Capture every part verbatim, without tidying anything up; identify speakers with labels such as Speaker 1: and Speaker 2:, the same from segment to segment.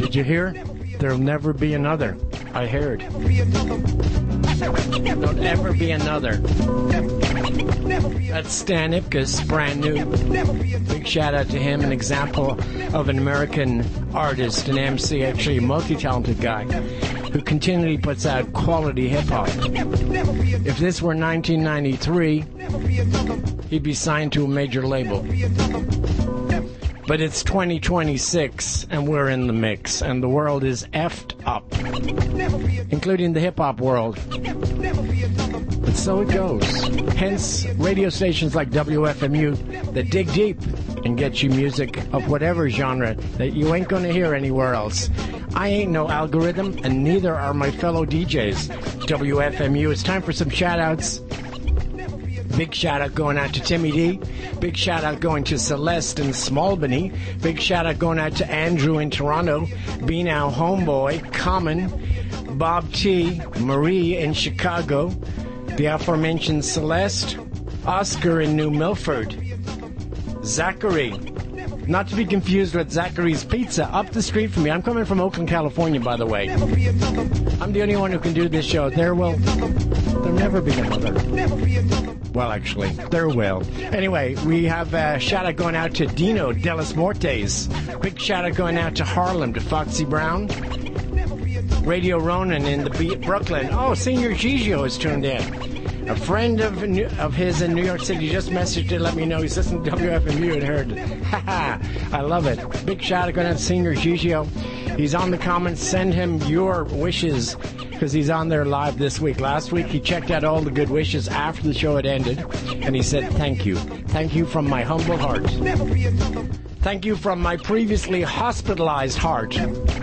Speaker 1: Did you hear? There'll never be another. I heard. There'll never be another. That's Stan Ipkiss, brand new. Big shout out to him, an example of an American artist, an M C, actually a multi-talented guy, who continually puts out quality hip-hop. If this were nineteen ninety-three, he'd be signed to a major label. But it's twenty twenty-six, and we're in the mix, and the world is effed up, including the hip-hop world. But so it goes. Hence, radio stations like W F M U that dig deep and get you music of whatever genre that you ain't going to hear anywhere else. I ain't no algorithm, and neither are my fellow D Js. W F M U, it's time for some shout-outs. Big shout-out going out to Timmy D. Big shout-out going to Celeste in Smallbany. Big shout-out going out to Andrew in Toronto. Be Now Homeboy, Common, Bob T, Marie in Chicago, the aforementioned Celeste, Oscar in New Milford, Zachary, not to be confused with Zachary's Pizza, up the street from me. I'm coming from Oakland, California, by the way. I'm the only one who can do this show. There will, there'll never be another. Well, actually, there will. Anyway, we have a shout-out going out to Dino Delis Mortes. Big shout-out going out to Harlem, to Foxy Brown. Radio Ronan in the B- Brooklyn. Oh, Senior Gigio is tuned in. A friend of of his in New York City just messaged to let me know he's listening to W F M U and heard. Haha, I love it. Big shout-out going out to Senior Gigio. He's on the comments. Send him your wishes, because he's on there live this week. Last week, he checked out all the good wishes after the show had ended, and he said, thank you. Thank you from my humble heart. Thank you from my previously hospitalized heart.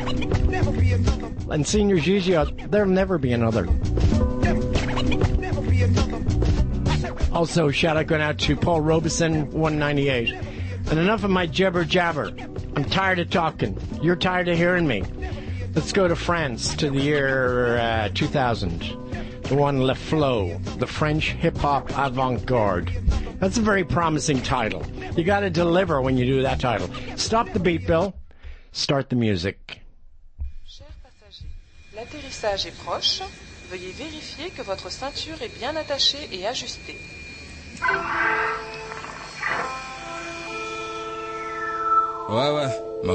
Speaker 1: And Senior Gigio, there'll never be another. Also, shout-out going out to Paul Robeson, one ninety-eight. And enough of my jibber-jabber. I'm tired of talking. You're tired of hearing me. Let's go to France, to the year uh, two thousand. The one Le Flow, the French hip-hop avant-garde. That's a very promising title. You got to deliver when you do that title. Stop the beat, Bill. Start the music.
Speaker 2: Chers passagers, l'atterrissage est proche. Veuillez vérifier que votre ceinture est bien attachée et ajustée.
Speaker 3: Ouais, ouais.